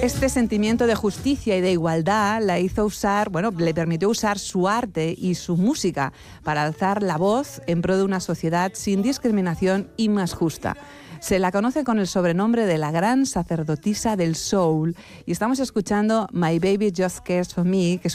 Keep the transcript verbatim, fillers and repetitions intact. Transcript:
Este sentimiento de justicia y de igualdad la hizo usar, bueno, le permitió usar su arte y su música para alzar la voz en pro de una sociedad sin discriminación y más justa. Se la conoce con el sobrenombre de la gran sacerdotisa del soul y estamos escuchando My Baby Just Cares For Me, que es